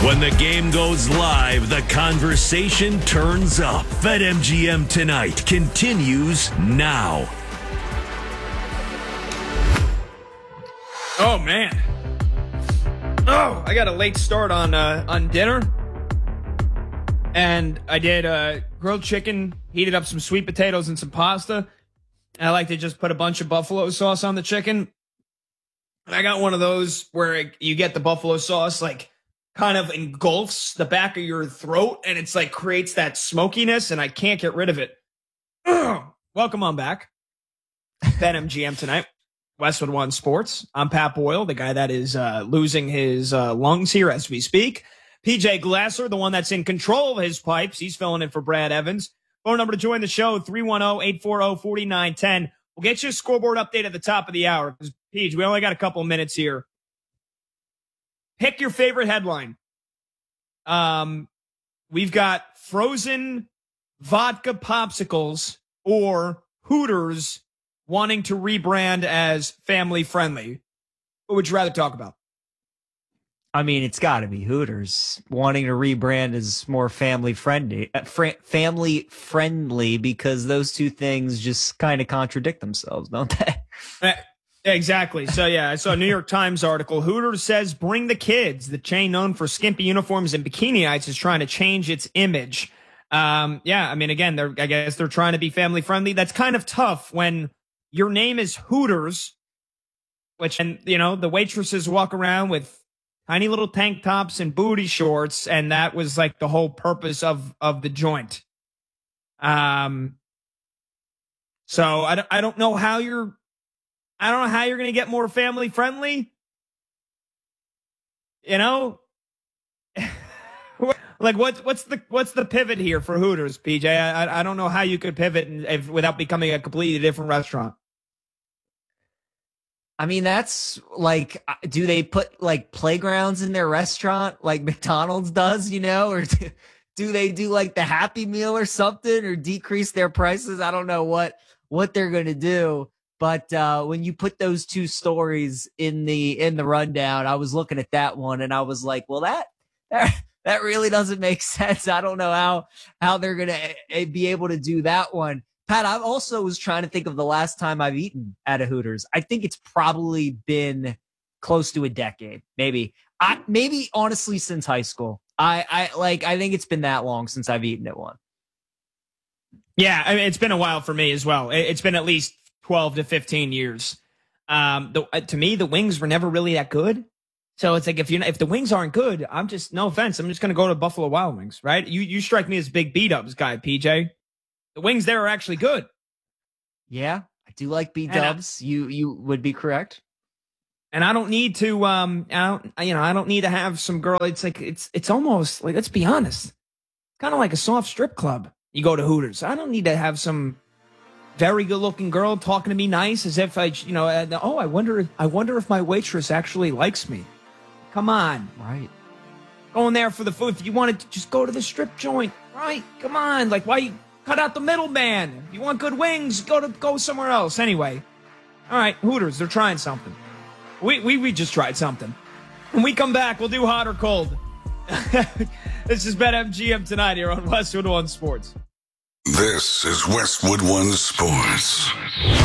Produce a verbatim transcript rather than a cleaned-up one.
When the game goes live, the conversation turns up. BetMGM Tonight continues now. Oh, man. Oh, I got a late start on uh, on dinner. And I did uh, grilled chicken, heated up some sweet potatoes and some pasta. And I like to just put a bunch of buffalo sauce on the chicken. And I got one of those where you get the buffalo sauce, like, kind of engulfs the back of your throat, and it's like creates that smokiness, and I can't get rid of it. Welcome on back. BetMGM Tonight. Westwood One Sports. I'm Pat Boyle, the guy that is uh, losing his uh, lungs here as we speak. P J Glasser, the one that's in control of his pipes. He's filling in for Brad Evans. Phone number to join the show, three one zero, eight four zero, four nine one zero. We'll get you a scoreboard update at the top of the hour. Because, P J, we only got a couple of minutes here. Pick your favorite headline. Um, we've got frozen vodka popsicles or Hooters wanting to rebrand as family friendly. What would you rather talk about? I mean, it's got to be Hooters wanting to rebrand as more family friendly, uh, fr- family friendly, because those two things just kind of contradict themselves, don't they? Uh, exactly. So, yeah, I saw a New York Times article. Hooters says bring the kids. The chain known for skimpy uniforms and bikini nights is trying to change its image. Um, yeah, I mean, again, they're, I guess they're trying to be family friendly. That's kind of tough when your name is Hooters, which, and you know, the waitresses walk around with tiny little tank tops and booty shorts, and that was like the whole purpose of of the joint. Um, so I don't, I don't know how you're, I don't know how you're going to get more family friendly. You know, like what what's the what's the pivot here for Hooters, P J? I I don't know how you could pivot and, if, without becoming a completely different restaurant. I mean, that's like, do they put like playgrounds in their restaurant like McDonald's does, you know, or do, do they do like the Happy Meal or something, or decrease their prices? I don't know what, what they're going to do. But uh, when you put those two stories in the, in the rundown, I was looking at that one and I was like, well, that, that, that really doesn't make sense. I don't know how, how they're going to be able to do that one. Pat, I also was trying to think of the last time I've eaten at a Hooters. I think it's probably been close to a decade, maybe. I maybe honestly since high school. I, I like. I think it's been that long since I've eaten at one. Yeah, I mean, it's been a while for me as well. It's been at least twelve to fifteen years. Um, the, to me, the wings were never really that good. So it's like if you if the wings aren't good, I'm just no offense. I'm just gonna go to Buffalo Wild Wings, right? You you strike me as a big beat ups guy, P J. The wings there are actually good. Yeah, I do like B-dubs. You you would be correct. And I don't need to, um, I don't, you know, I don't need to have some girl. It's like it's it's almost like, let's be honest, kind of like a soft strip club. You go to Hooters. I don't need to have some very good looking girl talking to me nice as if I, you know, uh, oh, I wonder, I wonder if my waitress actually likes me. Come on, right? Going there for the food. If you want to just go to the strip joint, right? Come on, like why you? Cut out the middleman. If you want good wings, go to go somewhere else. Anyway, all right, Hooters, they're trying something. We we we just tried something. When we come back, we'll do hot or cold. This is BetMGM Tonight here on Westwood One Sports. This is Westwood One Sports.